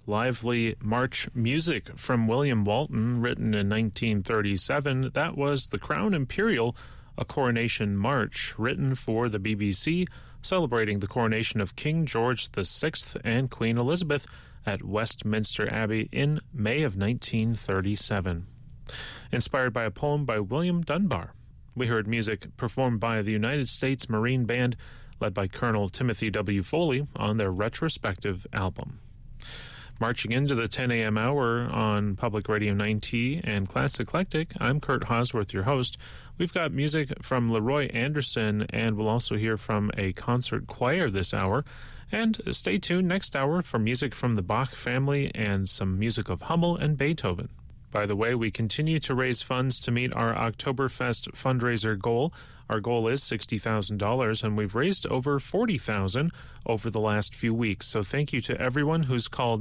lively march music from William Walton, written in 1937. That was The Crown Imperial, a coronation march written for the BBC, celebrating the coronation of King George VI and Queen Elizabeth at Westminster Abbey in May of 1937. Inspired by a poem by William Dunbar. We heard music performed by the United States Marine Band, led by Colonel Timothy W. Foley, on their retrospective album. Marching into the 10 a.m. hour on Public Radio 9T and Classic Eclectic, I'm Kurt Hosworth, your host. We've got music from Leroy Anderson, and we'll also hear from a concert choir this hour. And stay tuned next hour for music from the Bach family and some music of Hummel and Beethoven. By the way, we continue to raise funds to meet our Oktoberfest fundraiser goal. Our goal is $60,000, and we've raised over $40,000 over the last few weeks. So thank you to everyone who's called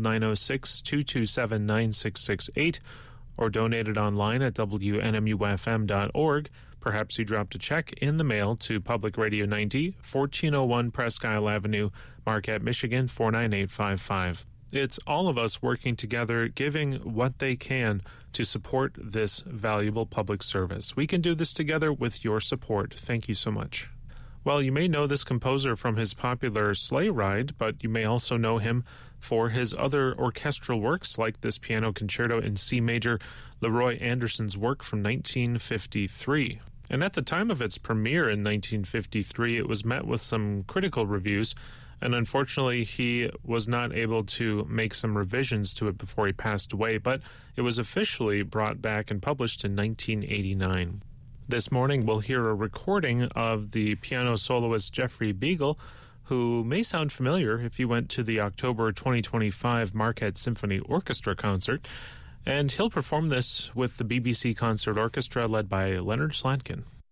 906-227-9668 or donated online at WNMUFM.org. Perhaps you dropped a check in the mail to Public Radio 90, 1401 Presque Isle Avenue, Marquette, Michigan, 49855. It's all of us working together, giving what they can to support this valuable public service. We can do this together with your support. Thank you so much. Well, you may know this composer from his popular Sleigh Ride, but you may also know him for his other orchestral works, like this piano concerto in C major, Leroy Anderson's work from 1953. And at the time of its premiere in 1953, it was met with some critical reviews, and unfortunately, he was not able to make some revisions to it before he passed away, but it was officially brought back and published in 1989. This morning, we'll hear a recording of the piano soloist Jeffrey Beagle, who may sound familiar if you went to the October 2025 Marquette Symphony Orchestra concert, and he'll perform this with the BBC Concert Orchestra led by Leonard Slatkin.